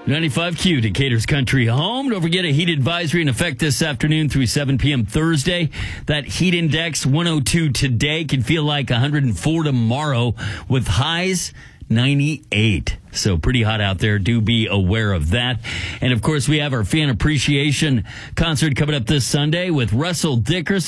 95Q, Decatur's country home. Don't forget a heat advisory in effect this afternoon through 7 p.m. Thursday. That heat index 102 today can feel like 104 tomorrow with highs 98. So pretty hot out there. Do be aware of that. And of course, we have our fan appreciation concert coming up this Sunday with Russell Dickerson.